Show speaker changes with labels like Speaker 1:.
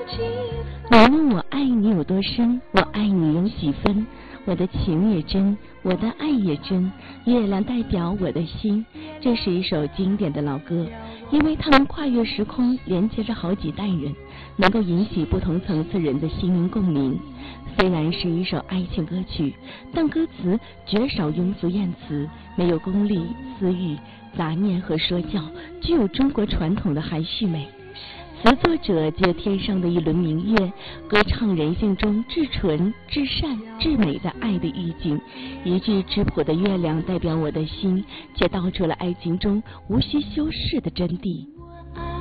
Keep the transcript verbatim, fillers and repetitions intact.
Speaker 1: 你问我爱你有多深，我爱你有几分，我的情也真，我的爱也真，月亮代表我的心。这是一首经典的老歌，因为它能跨越时空，连接着好几代人，能够引起不同层次人的心灵共鸣。虽然是一首爱情歌曲，但歌词绝少庸俗艳词，没有功利、私欲、杂念和说教，具有中国传统的含蓄美。词作者借天上的一轮明月，歌唱人性中至纯、至善、至美的爱的意境。一句质朴的月亮代表我的心，却道出了爱情中无需修饰的真谛。